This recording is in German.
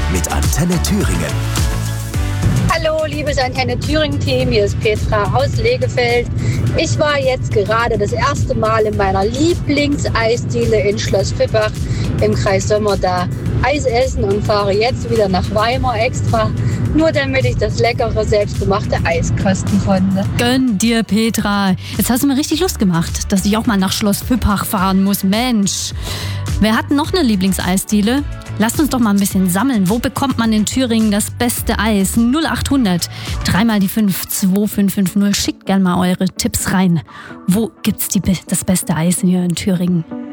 mit Antenne Thüringen. Hallo, liebes Antenne Thüringen-Team, hier ist Petra aus Legefeld. Ich war jetzt gerade das erste Mal in meiner Lieblingseisdiele in Schloss Vippach im Kreis Sommer da Eis essen und fahre jetzt wieder nach Weimar extra, nur damit ich das leckere, selbstgemachte Eis kosten konnte. Gönn dir, Petra. Jetzt hast du mir richtig Lust gemacht, dass ich auch mal nach Schloss Vippach fahren muss. Mensch, wer hat noch eine Lieblingseisdiele? Lasst uns doch mal ein bisschen sammeln. Wo bekommt man in Thüringen das beste Eis? 0800 3 mal die 5 2550. Schickt gerne mal eure Tipps rein. Wo gibt's das beste Eis hier in Thüringen?